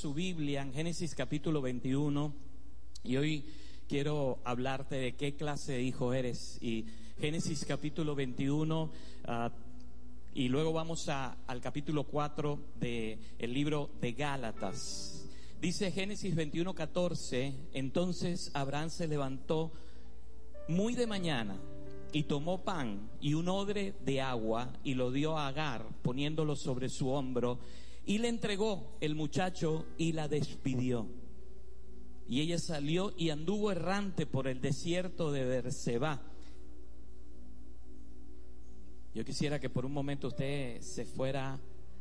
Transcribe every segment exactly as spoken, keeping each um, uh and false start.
su Biblia en Génesis capítulo veintiuno, y hoy quiero hablarte de qué clase de hijo eres. Y Génesis capítulo veintiuno, uh, y luego vamos a, al capítulo cuatro del libro de Gálatas. Dice Génesis veintiuno catorce: entonces Abraham se levantó muy de mañana y tomó pan y un odre de agua y lo dio a Agar, poniéndolo sobre su hombro, y le entregó el muchacho y la despidió. Y ella salió y anduvo errante por el desierto de Beerseba. Yo quisiera que por un momento usted se fuera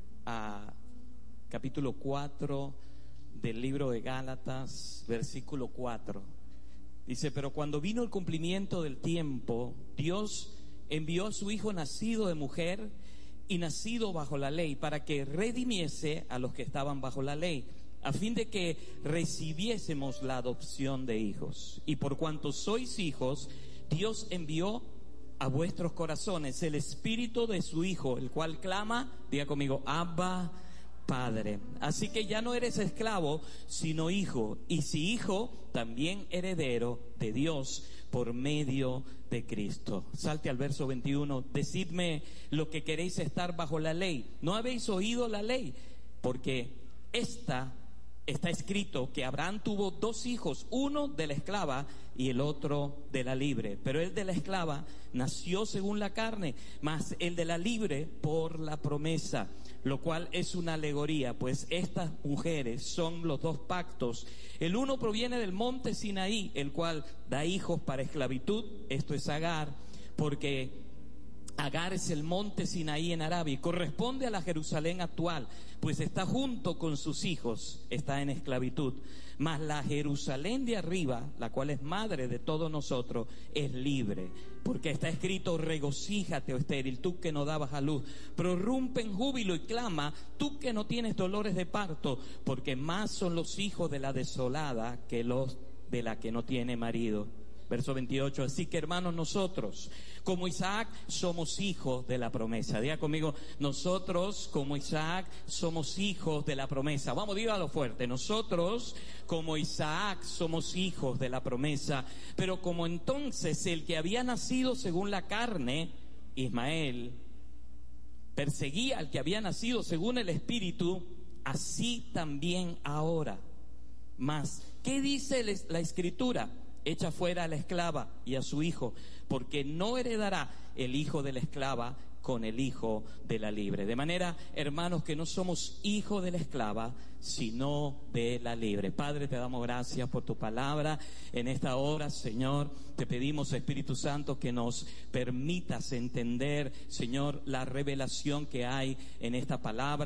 a capítulo cuatro del libro de Gálatas, versículo cuatro. Dice: pero cuando vino el cumplimiento del tiempo, Dios envió a su hijo nacido de mujer y nacido bajo la ley, para que redimiese a los que estaban bajo la ley, a fin de que recibiésemos la adopción de hijos. Y por cuanto sois hijos, Dios envió a vuestros corazones el espíritu de su Hijo, el cual clama, diga conmigo, Abba, Padre. Así que ya no eres esclavo, sino hijo, y si hijo, también heredero de Dios por medio de Cristo. Salte al verso veintiuno. Decidme lo que queréis estar bajo la ley. ¿No habéis oído la ley? Porque esta está escrito que Abraham tuvo dos hijos, uno de la esclava y el otro de la libre. Pero el de la esclava nació según la carne, mas el de la libre por la promesa, lo cual es una alegoría, pues estas mujeres son los dos pactos. El uno proviene del monte Sinaí, el cual da hijos para esclavitud, esto es Agar, porque Agar es el monte Sinaí en Arabia y corresponde a la Jerusalén actual, pues está junto con sus hijos, está en esclavitud. Mas la Jerusalén de arriba, la cual es madre de todos nosotros, es libre, porque está escrito: regocíjate, oh estéril, tú que no dabas a luz, prorrumpe en júbilo y clama, tú que no tienes dolores de parto, porque más son los hijos de la desolada que los de la que no tiene marido. Verso veintiocho, así que hermanos, nosotros como Isaac somos hijos de la promesa. Diga conmigo, nosotros como Isaac somos hijos de la promesa. Vamos, dígalo fuerte, nosotros como Isaac somos hijos de la promesa. Pero como entonces el que había nacido según la carne, Ismael, perseguía al que había nacido según el Espíritu, así también ahora. Mas, ¿qué dice la Escritura? Echa fuera a la esclava y a su hijo, porque no heredará el hijo de la esclava con el hijo de la libre. De manera, hermanos, que no somos hijos de la esclava, sino de la libre. Padre, te damos gracias por tu palabra en esta hora, Señor. Te pedimos, Espíritu Santo, que nos permitas entender, Señor, la revelación que hay en esta palabra.